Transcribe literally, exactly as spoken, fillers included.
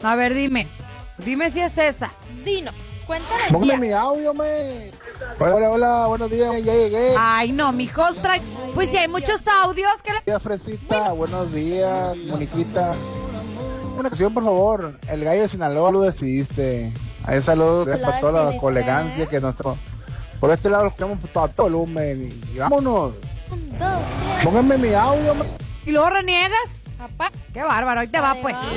A ver, dime. Dime si es esa. Dino, cuéntame. Póngame mi audio, me. Hola, hola, hola, buenos días, ya llegué. Ay, no, mijos, trae... Pues si hay muchos audios que le... Buenos días, Fresita, buenos días, Moniquita. Una canción, por favor. El gallo de Sinaloa lo decidiste. Ahí saludos para toda la colegancia que nos... Por este lado, quedamos a todo volumen. Y vámonos. Un, dos, tres. Pónganme mi audio, me. ¿Y luego reniegas? Papá. Qué bárbaro, ahí te va, pues.